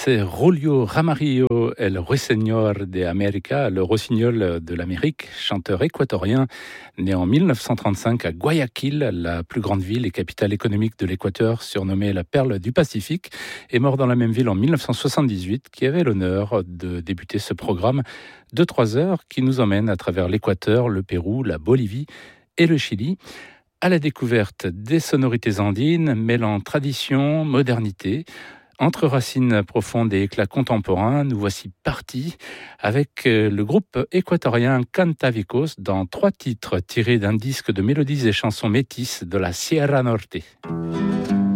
c'est Julio Ramarillo, el Ruiseñor de América, le rossignol de l'Amérique, chanteur équatorien, né en 1935 à Guayaquil, la plus grande ville et capitale économique de l'Équateur, surnommée la Perle du Pacifique, et mort dans la même ville en 1978, qui avait l'honneur de débuter ce programme de 3 heures qui nous emmène à travers l'Équateur, le Pérou, la Bolivie et le Chili, à la découverte des sonorités andines mêlant tradition, modernité. Entre racines profondes et éclats contemporains, nous voici partis avec le groupe équatorien Cantavicos dans 3 titres tirés d'un disque de mélodies et chansons métisses de la Sierra Norte.